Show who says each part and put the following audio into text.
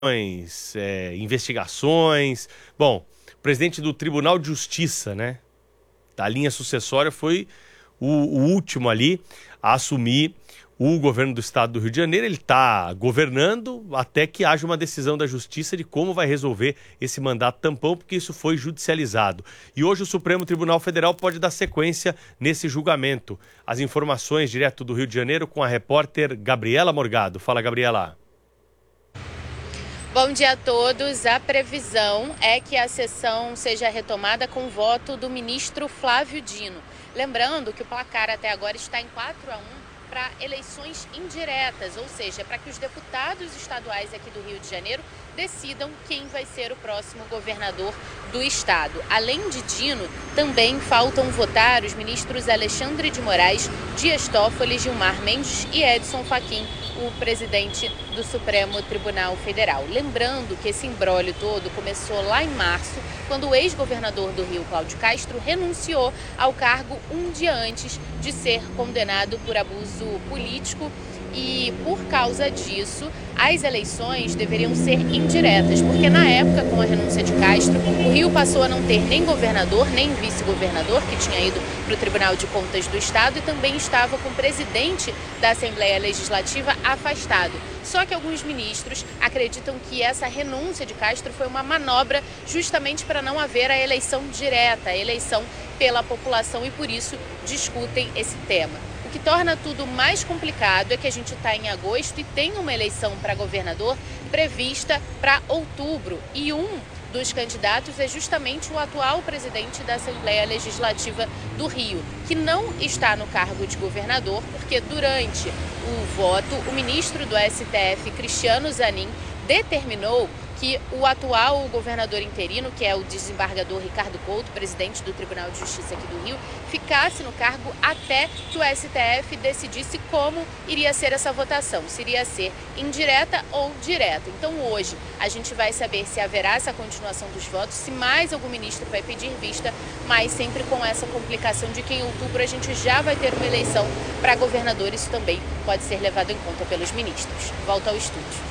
Speaker 1: investigações. Bom, o presidente do Tribunal de Justiça, né, da linha sucessória, foi o último ali a assumir o governo do estado do Rio de Janeiro. Ele está governando até que haja uma decisão da Justiça de como vai resolver esse mandato tampão, porque isso foi judicializado. E hoje o Supremo Tribunal Federal pode dar sequência nesse julgamento. As informações direto do Rio de Janeiro com a repórter Gabriela Morgado. Fala, Gabriela.
Speaker 2: Bom dia a todos. A previsão é que a sessão seja retomada com o voto do ministro Flávio Dino. Lembrando que o placar até agora está em 4-1 para eleições indiretas, ou seja, para que os deputados estaduais aqui do Rio de Janeiro decidam quem vai ser o próximo governador do estado. Além de Dino, também faltam votar os ministros Alexandre de Moraes, Dias Toffoli, Gilmar Mendes e Edson Fachin, o presidente do Supremo Tribunal Federal. Lembrando que esse imbróglio todo começou lá em março, quando o ex-governador do Rio, Cláudio Castro, renunciou ao cargo um dia antes de ser condenado por abuso político. E por causa disso, as eleições deveriam ser indiretas, porque na época, com a renúncia de Castro, o Rio passou a não ter nem governador, nem vice-governador, que tinha ido para o Tribunal de Contas do Estado, e também estava com o presidente da Assembleia Legislativa afastado. Só que alguns ministros acreditam que essa renúncia de Castro foi uma manobra justamente para não haver a eleição direta, a eleição pela população, e por isso discutem esse tema. O que torna tudo mais complicado é que a gente está em agosto e tem uma eleição para governador prevista para outubro. E um dos candidatos é justamente o atual presidente da Assembleia Legislativa do Rio, que não está no cargo de governador, porque durante o voto, o ministro do STF, Cristiano Zanin, determinou que o atual governador interino, que é o desembargador Ricardo Couto, presidente do Tribunal de Justiça aqui do Rio, ficasse no cargo até que o STF decidisse como iria ser essa votação, se iria ser indireta ou direta. Então hoje a gente vai saber se haverá essa continuação dos votos, se mais algum ministro vai pedir vista, mas sempre com essa complicação de que em outubro a gente já vai ter uma eleição para governador. Isso também pode ser levado em conta pelos ministros. Volto ao estúdio.